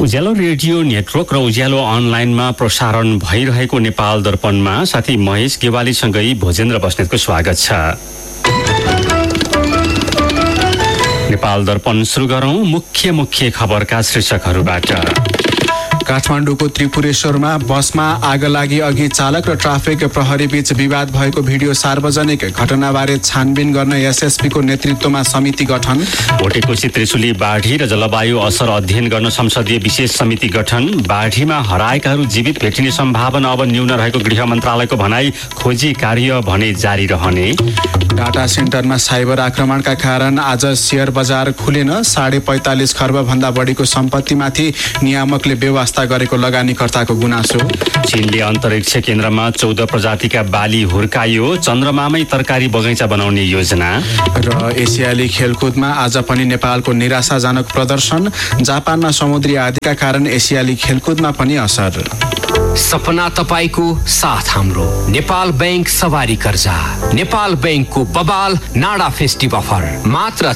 उज्यालो radio network र उज्यालो अनलाइनमा प्रसारण भइरहेको नेपाल दर्पणमा साथी महेश गेवालीसँगै भोजेन्द्र बस्नेतको स्वागत छ। नेपाल दर्पण सुरु गरौं मुख्य खबरका शीर्षकहरूबाट। काठमाडौँको त्रिपुरेश्वरमा बसमा आगलागी अघि चालक र ट्राफिक प्रहरी बीच विवाद भएको भिडियो सार्वजनिक। घटनाबारे छानबिन गर्न एसएसपीको नेतृत्वमा समिति गठन। भोटेकोशी त्रिशुली बाढी र जलवायु असर अध्ययन गर्न संसदीय विशेष समिति गठन। बाढीमा हराएकाहरू जीवित भेटिने सम्भावना अब न्यून रहेको गृह मन्त्रालयको भनाई। खोजी कार्य भने जारी रहने। डाटा सेन्टरमा साइबर आक्रमणका कारण आज शेयर बजार खुलेन। 45.5 खर्ब भन्दा बढीको सम्पत्तिमाथि नियामकले व्यवस्था गरेको लगानीकर्ताको गुनासो। चीनले अन्तरिक्ष केन्द्रमा 14 प्रजातिका बाली हुर्कायो। चन्द्रमामै तरकारी बगैँचा बनाउने योजना। र एसियाली खेलकुदमा आज पनि नेपालको निराशाजनक प्रदर्शन। जापानमा समुद्री आँधीका कारण एसियाली खेलकुदमा पनि असर। सपना तपाईको साथ हाम्रो। नेपाल बैंक सवारी कर्जा। नेपाल बैंकको बबाल नाडा फेस्टिभ अफर मात्र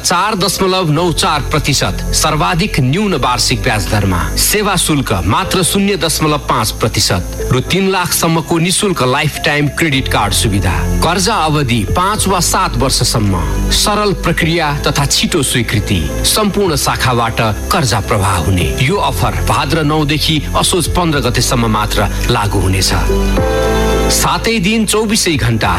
4.94% सर्वाधिक न्यून वार्षिक ब्याज दरमा। सेवा शुल्क मात्र 0.5% रु 3 लाखसम्मको निशुल्क लाइफ टाइम क्रेडिट कार्ड सुविधा। कर्जा अवधि 5 वा 7 वर्षसम्म। सरल प्रक्रिया तथा छिटो स्वीकृति। सम्पूर्ण शाखाबाट कर्जा प्रवाह हुने यो अफर भाद्र 9 देखि असोज 15 गतेसम्म मात्र लागू हुनेछ। सातै दिन 24 घण्टा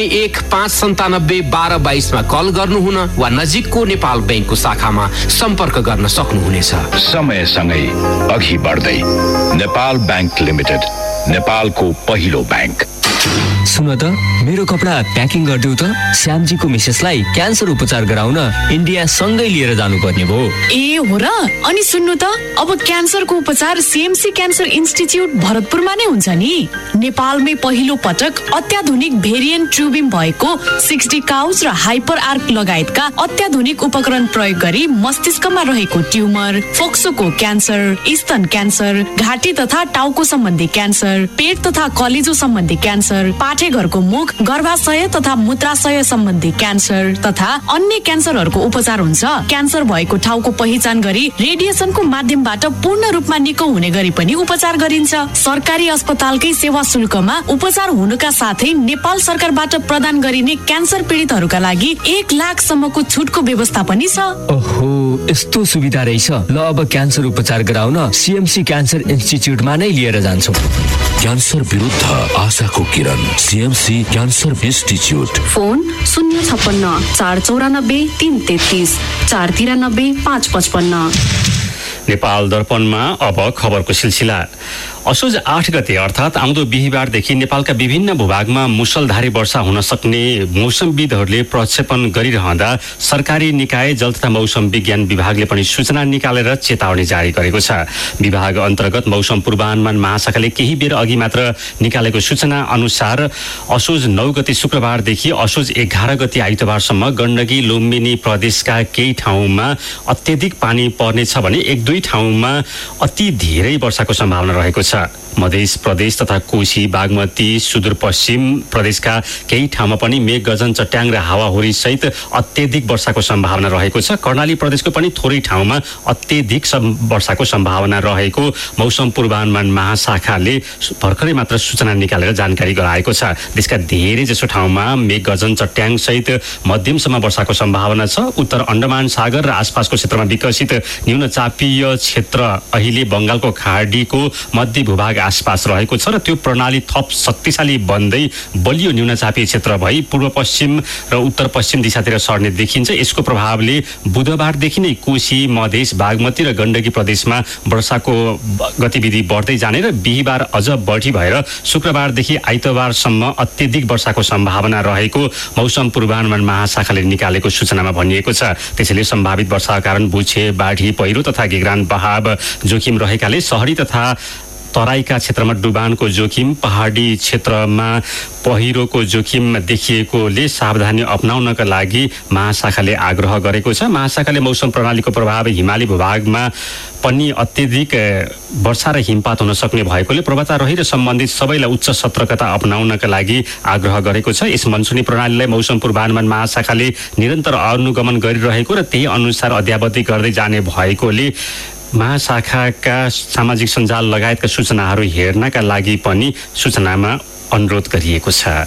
01-597-1222 मा कल गर्नुहुन वा नजिकको नेपाल बैंकको शाखामा सम्पर्क गर्न सक्नुहुनेछ। समयसँगै अघि बढ्दै नेपाल बैंक लिमिटेड, नेपालको पहिलो बैंक। सुन त, मेरो कपडा प्याकिङ गरिदेऊ त। श्यामजीको मिसेसलाई क्यान्सर उपचार गराउन इन्डिया सँगै लिएर जानुपर्ने भयो। ए हो र? अनि सुन्नु त, अब क्यान्सरको उपचार सीएमसी क्यान्सर इन्स्टिच्युट भरतपुरमा नै हुन्छ नि। नेपालमै पहिलो पटक अत्याधुनिक भेरिएन्ट ट्युबिम भएको 60 काउच र हाइपर आर्क लगायतका अत्याधुनिक उपकरण प्रयोग गरी मस्तिष्कमा रहेको ट्युमर, फोक्सोको क्यान्सर, स्तन क्यान्सर, घाँटी तथा टाउको सम्बन्धी क्यान्सर, पेट तथा कलेजो सम्बन्धी क्यान्सर, पाठेघरको मुख, गर्भाशय तथा मूत्राशय सम्बन्धी क्यान्सर तथा अन्य क्यान्सरहरूको उपचार हुन्छ। क्यान्सर भएको ठाउँको पहिचान गरी रेडिएसनको माध्यमबाट पूर्ण रूपमा निको हुने गरी पनि उपचार गरिन्छ। सरकारी अस्पतालकै सेवा शुल्कमा उपचार हुनुका साथै नेपाल सरकारबाट प्रदान गरिने क्यान्सर पीडितहरूका लागि 1 लाखसम्मको छुटको व्यवस्था पनि छ। ओहो, यस्तो सुविधा रहेछ। ल, अब क्यान्सर उपचार गराउन सीएमसी क्यान्सर इन्स्टिच्युटमा नै लिएर जान्छौँ। क्यान्सर विरुद्ध आशाको किरण, CMC cancer institute. Phone 056-494-333 493-555। Nepal दर्पणमा अब खबरको सिलसिला। असोज 8 गते अर्थात् आउँदो बिहिबारदेखि नेपालका विभिन्न भूभागमा मुसलधारे वर्षा हुन सक्ने मौसमविदहरूले प्रक्षेपण गरिरहँदा सरकारी निकाय जल तथा मौसम विज्ञान विभागले पनि सूचना निकालेर चेतावनी जारी गरेको छ। विभाग अन्तर्गत मौसम पूर्वानुमान महाशाखाले केही बेर अघि मात्र निकालेको सूचना अनुसार असोज 9 गते शुक्रबारदेखि असोज 11 गते आइतबारसम्म गण्डकी लुम्बिनी प्रदेशका केही ठाउँमा अत्यधिक पानी पर्नेछ भने 1-2 ठाउँमा अति धेरै वर्षाको सम्भावना रहेको छ। मध्य प्रदेश तथा कोशी, बागमती, सुदूरपश्चिम प्रदेशका केही ठाउँमा पनि मेघ गर्जन, चट्याङ र हावाहुरी सहित अत्यधिक वर्षाको सम्भावना रहेको छ। कर्णाली प्रदेशको पनि थोरै ठाउँमा अत्यधिक वर्षाको सम्भावना रहेको मौसम पूर्वानुमान महाशाखाले भर्खरै मात्र सूचना निकालेर जानकारी गराएको छ। देशका धेरै जसो ठाउँमा मेघ गर्जन, चट्याङ सहित मध्यमसम्म वर्षाको सम्भावना छ। उत्तर अन्डमान सागर र आसपासको क्षेत्रमा विकसित न्यूनचापीय क्षेत्र अहिले बंगालको खाडीको मध्य भूभाग आसपास रहेको छ र त्यो प्रणाली थप शक्तिशाली बन्दै बलियो न्यूनचापीय क्षेत्र भई पूर्व पश्चिम र उत्तर पश्चिम दिशातिर सर्ने देखिन्छ। यसको प्रभावले बुधबारदेखि नै कोशी, मधेस, बागमती र गण्डकी प्रदेशमा वर्षाको गतिविधि बढ्दै जाने र बिहिबार अझ बढी भएर शुक्रबारदेखि आइतबारसम्म अत्यधिक वर्षाको सम्भावना रहेको मौसम पूर्वानुमान महाशाखाले निकालेको सूचनामा भनिएको छ। त्यसैले सम्भावित वर्षाका कारण बुछे, बाढी, पहिरो तथा गेग्रान बहाव जोखिम रहेकाले शहरी तथा तराईका क्षेत्रमा डुबानको जोखिम, पहाडी क्षेत्रमा पहिरोको जोखिम देखिएकोले सावधानी अपनाउनका लागि महाशाखाले आग्रह गरेको छ। महाशाखाले मौसम प्रणालीको प्रभाव हिमाली भूभागमा पनि अत्यधिक वर्षा र हिमपात हुन सक्ने भएकोले पर्वतारोही र सम्बन्धित सबैलाई उच्च सतर्कता अपनाउनका लागि आग्रह गरेको छ। यस मनसुनी प्रणालीलाई मौसम पूर्वानुमान महाशाखाले निरन्तर अनुगमन गरिरहेको र त्यही अनुसार अद्यावधि गर्दै जाने भएकोले महाशाखाका सामाजिक सञ्जाल लगायतका सूचनाहरू हेर्नका लागि पनि सूचनामा अनुरोध गरिएको छ।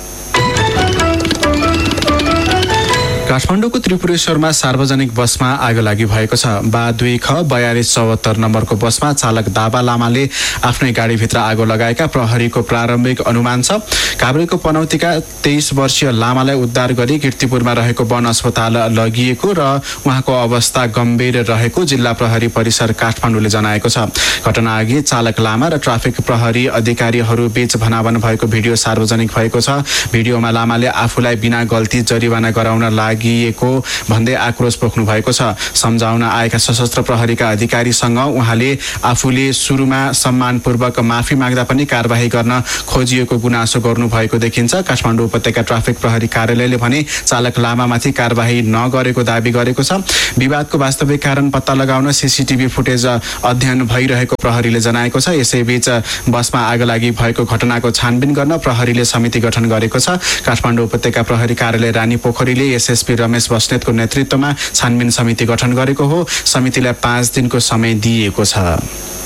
काठमाडौँको त्रिपुरेश्वरमा सार्वजनिक बसमा आगोलागी भएको छ। बा 2 ख 4274 नम्बरको बसमा चालक दाबा लामाले आफ्नै गाडीभित्र आगो लगाएका प्रहरीको प्रारम्भिक अनुमान छ। काभ्रेको पनौतीका 23 वर्षीय लामालाई उद्धार गरी कीर्तिपुरमा रहेको वन अस्पताल लगिएको र उहाँको अवस्था गम्भीर रहेको जिल्ला प्रहरी परिसर काठमाडौँले जनाएको छ। घटनाअघि चालक लामा र ट्राफिक प्रहरी अधिकारीहरू बीच भनाभन भएको भिडियो सार्वजनिक भएको छ। भिडियोमा लामाले आफूलाई बिना गल्ती जरिवाना गराउन लागिएको भन्दै आक्रोश पोख्नु भएको छ। सम्झाउन आएका सशस्त्र प्रहरीका अधिकारीसँग उहाँले आफूले सुरुमा सम्मानपूर्वक माफी माग्दा पनि कारबाही गर्न खोजिएको गुनासो गर्नु भएको देखिन्छ। काठमाडौँ उपत्यका ट्राफिक प्रहरी कार्यालयले भने चालक लामामाथि कारबाही नगरेको दाबी गरेको छ। विवादको वास्तविक कारण पत्ता लगाउन सीसीटीभी फुटेज अध्ययन भइरहेको प्रहरीले जनाएको छ। यसैबीच बसमा आगोलागी भएको घटनाको छानबिन गर्न प्रहरीले समिति गठन गरेको छ। काठमाडौँ उपत्यका प्रहरी कार्यालय रानी पोखरीले एसएसपी रमेश बस्नेतको नेतृत्वमा छानबिन समिति गठन गरेको हो। समितिलाई 5 दिनको समय दिएको छ।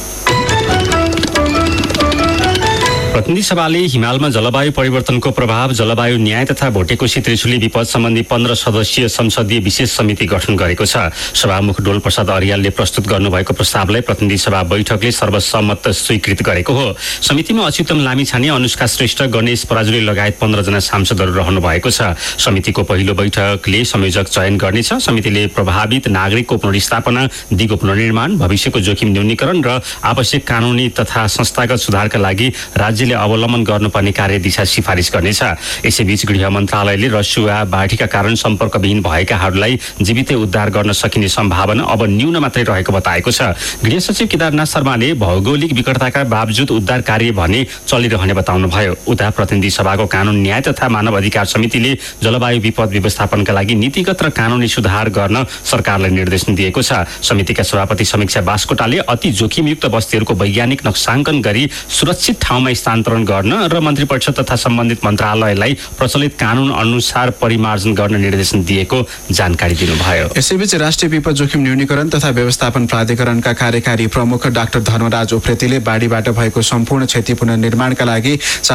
प्रतिनिधि सभाले हिमालमा जलवायु परिवर्तनको प्रभाव, जलवायु न्याय तथा भोटेकोशी त्रिशुली विपद सम्बन्धी 15 सदस्यीय संसदीय विशेष समिति गठन गरेको छ। सभामुख डोल प्रसाद अर्यालले प्रस्तुत गर्नुभएको प्रस्तावलाई प्रतिनिधि सभा बैठकले सर्वसम्मत स्वीकृत गरेको हो। समितिमा अच्युतम लामिछाने, अनुष्का श्रेष्ठ, गणेश पराजुली लगायत 15 जना सांसदहरू रहनु भएको छ। समितिको पहिलो बैठकले संयोजक चयन गर्नेछ। समितिले प्रभावित नागरिकको पुनर्स्थापना, दिगो पुनर्निर्माण, भविष्यको जोखिम न्यूनीकरण र आवश्यक कानुनी तथा संस्थागत सुधारका लागि राज्यले अवलम्बन गर्नुपर्ने कार्यदिशा सिफारिस गर्नेछ। यसैबीच गृह मन्त्रालयले रसुवा बाढीका कारण सम्पर्कविहीन भएकाहरूलाई जीवितै उद्धार गर्न सकिने सम्भावना अब न्यून मात्रै रहेको बताएको छ। गृह सचिव केदारनाथ शर्माले भौगोलिक विकटताका बावजुद उद्धार कार्य भने चलिरहने बताउनुभयो। उता प्रतिनिधि सभाको कानुन न्याय तथा मानव अधिकार समितिले जलवायु विपद व्यवस्थापनका लागि नीतिगत र कानुनी सुधार गर्न सरकारलाई निर्देशन दिएको छ। समितिका सभापति समीक्षा बास्कोटाले अति जोखिमयुक्त बस्तीहरूको वैज्ञानिक नक्साङ्कन गरी सुरक्षित ठाउँमा स्थानान्तरण गर्न र मन्त्री परिषद तथा सम्बन्धित मन्त्रालयलाई प्रचलित कानुन अनुसार परिमार्जन गर्न निर्देशन दिएको जानकारी दिनुभयो। यसैबीच राष्ट्रिय विपद जोखिम न्यूनीकरण तथा व्यवस्थापन प्राधिकरणका कार्यकारी प्रमुख डाक्टर धर्मराज उप्रेतीले बाढीबाट भएको सम्पूर्ण क्षति पुनर्निर्माणका लागि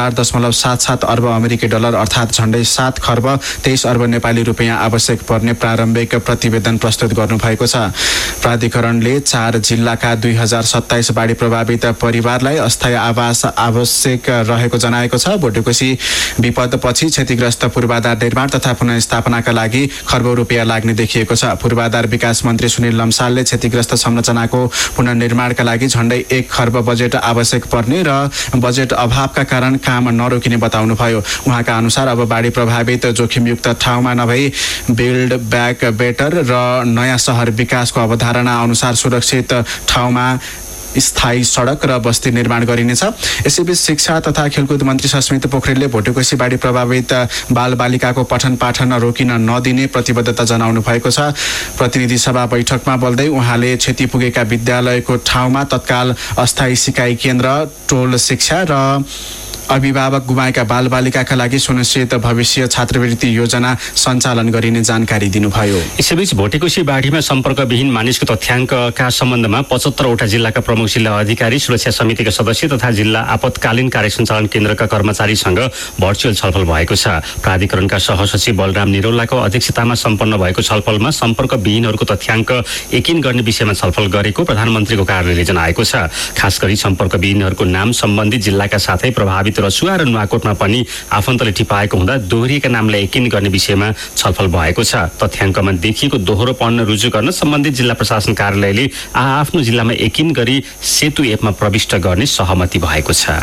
4.77 अर्ब अमेरिकी डलर अर्थात् झण्डै 7 खर्ब 23 अर्ब नेपाली रुपियाँ आवश्यक पर्ने प्रारम्भिक प्रतिवेदन प्रस्तुत गर्नुभएको छ। प्राधिकरणले 4 जिल्लाका 2027 बाढी प्रभावित परिवारलाई अस्थायी आवास आवश्यक रहेको जनाएको छ। भोटेकोशी विपदपछि क्षतिग्रस्त पूर्वाधार निर्माण तथा पुनर्स्थापनाका लागि खर्बौं रुपियाँ लाग्ने देखिएको छ। पूर्वाधार विकास मन्त्री सुनिल लम्सालले क्षतिग्रस्त संरचनाको पुनर्निर्माणका लागि झण्डै 1 खर्ब बजेट आवश्यक पर्ने र बजेट अभावका कारण काम नरोकिने बताउनुभयो। उहाँका अनुसार अब बाढी प्रभावित जोखिमयुक्त ठाउँमा नभई बिल्ड ब्याक बेटर र नयाँ शहर विकासको अवधारणा अनुसार सुरक्षित ठाउँमा स्थायी सडक र बस्ती निर्माण गरिनेछ। यसैबीच शिक्षा तथा खेलकुद मन्त्री सस्मित पोखरेलले भोटेकोशी बाढी प्रभावित बालबालिकाको पठन पाठन रोकिन नदिने प्रतिबद्धता जनाउनु भएको छ। प्रतिनिधि सभा बैठकमा बोल्दै उहाँले क्षति पुगेका विद्यालयको ठाउँमा तत्काल अस्थायी सिकाइ केन्द्र, टोल शिक्षा र अभिभावक गुमाएका बालबालिकाका लागि सुनिश्चित भविष्य छात्रवृत्ति योजना सञ्चालन गरिने जानकारी दिनुभयो। यसैबीच भोटेकोशी बाढीमा सम्पर्कविहीन मानिसको तथ्याङ्कका सम्बन्धमा 75 वटा जिल्लाका प्रमुख जिल्ला अधिकारी, सुरक्षा समितिका सदस्य तथा जिल्ला आपतकालीन कार्य सञ्चालन केन्द्रका कर्मचारीसँग भर्चुअल छलफल भएको छ। प्राधिकरणका सहसचिव बलराम निरौलाको अध्यक्षतामा सम्पन्न भएको छलफलमा सम्पर्कविहीनहरूको तथ्याङ्क यकिन गर्ने विषयमा छलफल गरेको प्रधानमन्त्रीको कार्यालयले जनाएको छ। खास गरी सम्पर्कविहीनहरूको नाम सम्बन्धित जिल्लाका साथै प्रभावित रसुवा र नुवाकोटमा पनि आफन्तले टिपाएको हुँदा दोहोरिएका नामलाई यकिन गर्ने विषयमा छलफल भएको छ। तथ्याङ्कमा देखिएको दोहोरोपन रुजु गर्न सम्बन्धित जिल्ला प्रशासन कार्यालयले आफ्नो जिल्लामा यकिन गरी सेतु एपमा प्रविष्ट गर्ने सहमति भएको छ।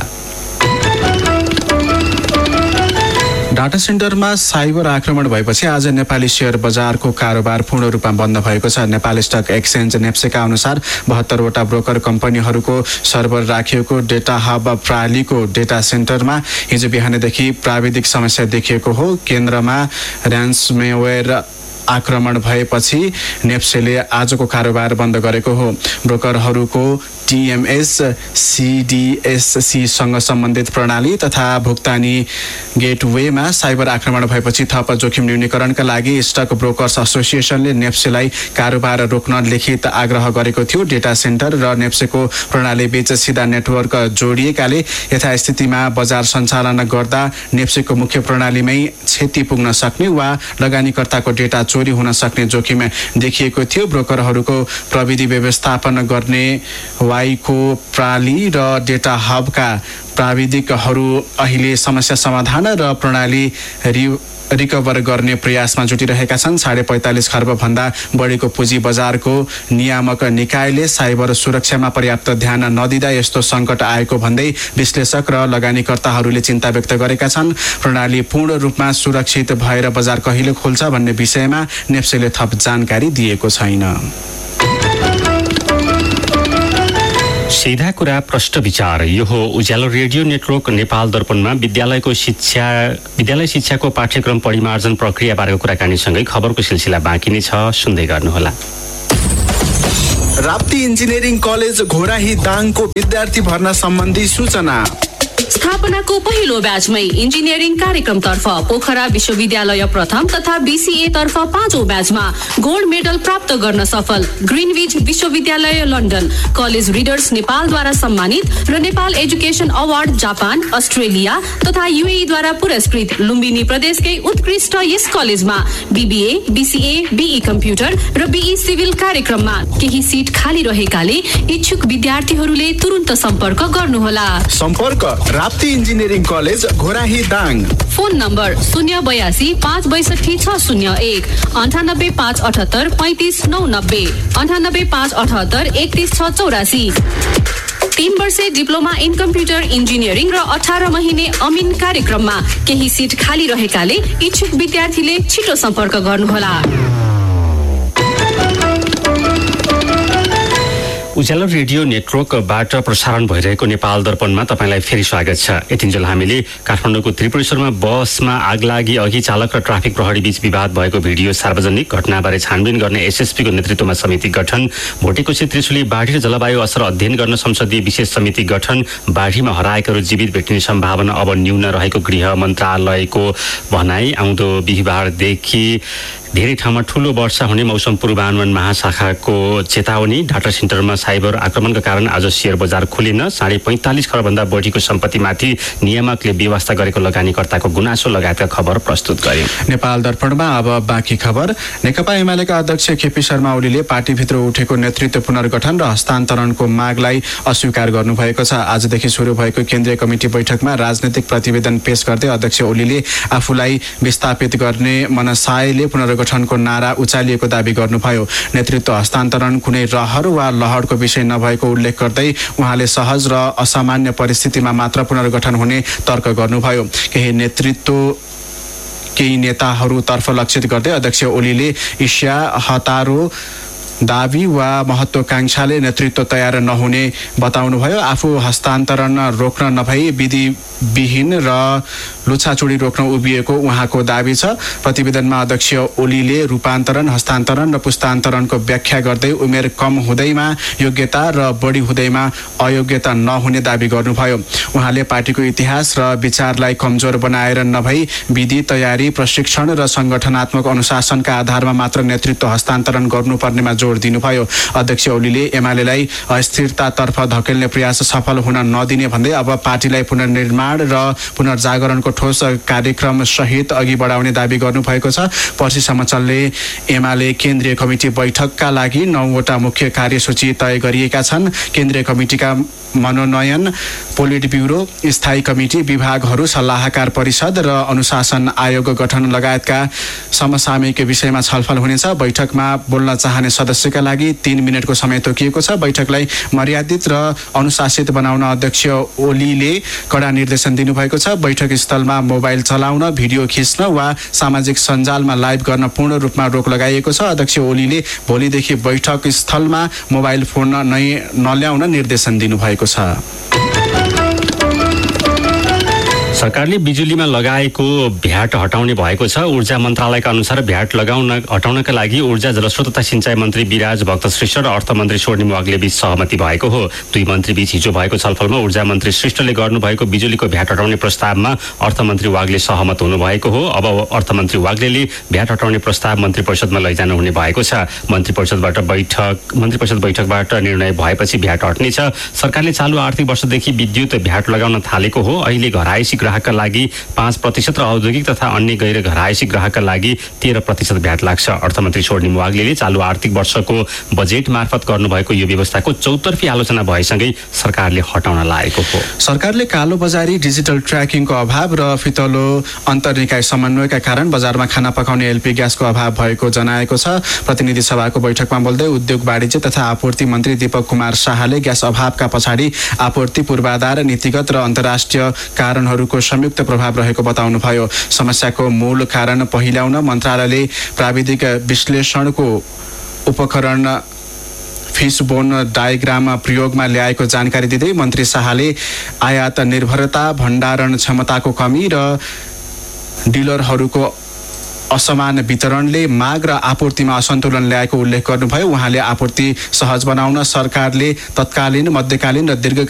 डाटा सेन्टरमा साइबर आक्रमण भएपछि आज नेपाली शेयर बजारको कारोबार पूर्ण रूपमा बन्द भएको छ। नेपाल स्टक एक्सचेन्ज नेप्सेका अनुसार 72 वटा ब्रोकर कम्पनीहरूको सर्भर राखिएको डेटा हब प्रालीको डेटा सेन्टरमा हिजो बिहानदेखि प्राविधिक समस्या देखिएको हो। केन्द्रमा ऱ्यान्समवेयर आक्रमण भएपछि नेप्सेले आजको कारोबार बन्द गरेको हो। ब्रोकरहरूको DMS CDSCसँग सम्बन्धित प्रणाली तथा भुक्तानी गेटवेमा साइबर आक्रमण भएपछि थप जोखिम न्यूनीकरणका लागि स्टक ब्रोकर्स एसोसिएसनले नेप्सेलाई कारोबार रोक्न लिखित आग्रह गरेको थियो। डेटा सेन्टर र नेप्सेको प्रणाली बीच सिधा नेटवर्क जोडिएकाले यथास्थितिमा बजार सञ्चालन गर्दा नेप्सेको मुख्य प्रणालीमै क्षति पुग्न सक्ने वा लगानीकर्ताको डेटा चोरी हुन सक्ने जोखिम देखिएको थियो। ब्रोकरहरूको प्रविधि व्यवस्थापन गर्ने वाइको प्राली र डेटा हबका प्राविधिकहरू अहिले समस्या समाधान र प्रणाली रिकभर गर्ने प्रयासमा जुटिरहेका छन्। 45.5 खर्ब भन्दा बढीको पुँजी बजारको नियामक निकायले साइबर सुरक्षामा पर्याप्त ध्यान नदिँदा यस्तो सङ्कट आएको भन्दै विश्लेषक र लगानीकर्ताहरूले चिन्ता व्यक्त गरेका छन्। प्रणाली पूर्ण रूपमा सुरक्षित भएर बजार कहिले खोल्छ भन्ने विषयमा नेप्सेले थप जानकारी दिएको छैन। सीधा कुरा प्रष्ट विचार। यो हो उज्यालो रेडियो नेटवर्क नेपाल दर्पणमा विद्यालय शिक्षाको पाठ्यक्रम परिमार्जन प्रक्रिया बारेको कुराकानीसँगै खबरको सिलसिला बाँकी नै छ, सुन्दै गर्नुहोला। राप्ती इन्जिनियरिङ कलेज घोराही दाङको विद्यार्थी भर्ना सम्बन्धी सूचना। स्थापनाको पहिलो ब्याचमै इन्जिनियरिङ कार्यक्रमतर्फ पोखरा विश्वविद्यालय प्रथम तथा BCA तर्फ 5औं ब्याचमा गोल्ड मेडल प्राप्त गर्न सफल ग्रिनविच विश्वविद्यालय लन्डन, कलेज रिडर्स नेपालद्वारा सम्मानित र Nepal education award Japan, Australia तथा UAE द्वारा पुरस्कृत लुम्बिनी प्रदेशकै उत्कृष्ट यस कलेजमा BBA, BCA, BE कम्प्युटर र BE सिभिल कार्यक्रममा केही सिट खाली रहेकाले इच्छुक विद्यार्थीहरूले तुरुन्त सम्पर्क गर्नुहोला। सम्पर्क Rapti engineering college Ghorahi Dang. Phone number 082 562 601 98 578 35 990 98 578 31 684। 3 वर्षे डिप्लोमा इन कम्प्युटर इन्जिनियरिङ र 18 महिने अमिन कार्यक्रममा केही सिट खाली रहेकाले इच्छुक विद्यार्थीले छिटो सम्पर्क गर्नुहोला। उज्यालो रेडियो नेटवर्कबाट प्रसारण भइरहेको नेपाल दर्पणमा तपाईँलाई फेरि स्वागत छ। यतिन्जेल हामीले काठमाडौँको त्रिपुरेश्वरमा बसमा आगलागी अघि चालक र ट्राफिक प्रहरी बीच विवाद भएको भिडियो सार्वजनिक, घटनाबारे छानबिन गर्ने SSP को नेतृत्वमा समिति गठन, भोटेकोशी त्रिशुली बाढी र जलवायु असर अध्ययन गर्न संसदीय विशेष समिति गठन, बाढीमा हराएकाहरू जीवित भेटिने सम्भावना अब न्यून रहेको गृह मन्त्रालयको भनाई, आउँदो बिहिबारदेखि धेरै ठाउँमा ठूलो वर्षा हुने मौसम पूर्वानुमान महाशाखाको चेतावनी, डाटा सेन्टरमा साइबर आक्रमणका कारण आज शेयर बजार खुलेन, 45.5 खरबभन्दा बढीको सम्पत्तिमाथि नियामकले व्यवस्था गरेको लगानीकर्ताको गुनासो लगायतका खबर प्रस्तुत गर्यो। नेपाल दर्पणमा अब बाँकी खबर। नेकपा एमालेका अध्यक्ष केपी शर्मा ओलीले पार्टीभित्र उठेको नेतृत्व पुनर्गठन र हस्तान्तरणको मागलाई अस्वीकार गर्नुभएको छ। आजदेखि सुरु भएको केन्द्रीय कमिटी बैठकमा राजनैतिक प्रतिवेदन पेश गर्दै अध्यक्ष ओलीले आफूलाई विस्थापित गर्ने मनसायले पुनर्गठनको नारा उचालिएको दावी गर्नुभयो। नेतृत्व हस्तान्तरण कुनै रहर वा लहरको विषय नभएको उल्लेख गर्दै उहाँले सहज र असामान्य परिस्थितिमा मात्र पुनर्गठन हुने तर्क गर्नुभयो। केही नेताहरूतर्फ लक्षित गर्दै अध्यक्ष ओलीले ईर्ष्या, हतारो दावी वा महत्वाकांक्षाले नेतृत्व तयार नहुने बताउनुभयो। आफू हस्तान्तरण रोक्न नभई विधिविहीन र लुछाचुडी रोक्न उभिएको उहाँको दावी छ। प्रतिवेदनमा अध्यक्ष ओलीले रूपान्तरण, हस्तान्तरण र पुस्तान्तरणको व्याख्या गर्दै उमेर कम हुँदैमा योग्यता र बढी हुँदैमा अयोग्यता नहुने दावी गर्नुभयो। उहाँले पार्टीको इतिहास र विचारलाई कमजोर बनाएर नभई विधि, तयारी, प्रशिक्षण र संगठनात्मक अनुशासनका आधारमा मात्र नेतृत्व हस्तान्तरण गर्नुपर्नेमा जोड दिनुभयो। अध्यक्ष ओलीले एमालेलाई अस्थिरतातर्फ धकेल्ने प्रयास सफल हुन नदिने भन्दै अब पार्टीलाई पुनर्निर्माण र पुनर्जागरणको ठोस कार्यक्रम सहित अघि बढाउने दावी गर्नुभएको छ। पर्सिसम्म चल्ने एमाले केन्द्रीय कमिटी बैठकका लागि 9 वटा मुख्य कार्यसूची तय गरिएका छन्। केन्द्रीय कमिटीका मनोनयन, पोलिट ब्युरो, स्थायी कमिटी, विभागहरू, सल्लाहकार परिषद र अनुशासन आयोग गठन लगायतका समसामयिक विषयमा छलफल हुनेछ। बैठकमा बोल्न चाहने सदस्यका लागि 3 मिनटको समय तोकिएको छ। बैठकलाई मर्यादित र अनुशासित बनाउन अध्यक्ष ओलीले कडा निर्देशन दिनुभएको छ। बैठक स्थलमा मोबाइल चलाउन, भिडियो खिच्न वा सामाजिक सञ्जालमा लाइभ गर्न पूर्ण रूपमा रोक लगाइएको छ। अध्यक्ष ओलीले भोलिदेखि बैठक स्थलमा मोबाइल फोन नल्याउन निर्देशन दिनुभएको छ। सरकारले बिजुलीमा लगाएको भ्याट हटाउने भएको छ। ऊर्जा मन्त्रालयका अनुसार भ्याट हटाउनका लागि ऊर्जा जलस्रोत तथा सिंचाई मन्त्री विराज भक्त श्रेष्ठ र अर्थमन्त्री स्वर्णिम वाग्ले बीच सहमति भएको हो। दुई मन्त्री बीच हिजो भएको छलफलमा ऊर्जा मन्त्री श्रेष्ठले गर्नुभएको बिजुलीको भ्याट हटाउने प्रस्तावमा अर्थमन्त्री वाग्ले सहमत हुनुभएको हो। अब अर्थमन्त्री वाग्लेले भ्याट हटाउने प्रस्ताव मन्त्री परिषदमा लैजानु हुने भएको छ। मन्त्री परिषद बैठकबाट निर्णय भएपछि भ्याट हट्नेछ। सरकारले चालु आर्थिक वर्षदेखि विद्युत भ्याट लगाउन थालेको हो। अहिले घरआयसी ग्राहकका लागि 5% र औद्योगिक तथा अन्य गैर घरआयसी ग्राहकका लागि 13% भ्याट लाग्छ। अर्थमन्त्री स्वर्णिम वाग्लेले चालु आर्थिक वर्षको बजेट मार्फत गर्नुभएको यो व्यवस्थाको चौतर्फी आलोचना भएसँगै सरकारले हटाउन लागेको हो। सरकारले कालो बजारी, डिजिटल ट्र्याकिङको अभाव र फितलो अन्तर्निकाय समन्वयका कारण बजारमा खाना पकाउने एलपी ग्यासको अभाव भएको जनाएको छ। प्रतिनिधि सभाको बैठकमा बोल्दै उद्योग वाणिज्य तथा आपूर्ति मन्त्री दीपक कुमार शाहले ग्यास अभावका पछाडि आपूर्ति पूर्वाधार, नीतिगत र अन्तर्राष्ट्रिय कारणहरूको संयुक्त प्रभाव रहेको बताउनुभयो। समस्याको मूल कारण पहिल्याउन मन्त्रालयले प्राविधिक विश्लेषणको उपकरण फिसबोन डायग्राम प्रयोगमा ल्याएको जानकारी दिँदै मन्त्री शाहले आयात निर्भरता, भण्डारण क्षमताको कमी र डिलरहरूको असमान वितरणले माग र आपूर्तिमा असन्तुलन ल्याएको उल्लेख गर्नुभयो। उहाँले आपूर्ति सहज बनाउन सरकारले तत्कालीन, मध्यकालीन र दीर्घ